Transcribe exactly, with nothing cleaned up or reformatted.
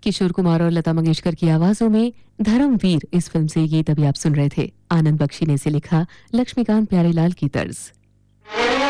किशोर कुमार और लता मंगेशकर की आवाजों में धर्मवीर इस फिल्म से गीत अभी आप सुन रहे थे। आनंद बख्शी ने इसे लिखा, लक्ष्मीकांत प्यारेलाल की तर्ज।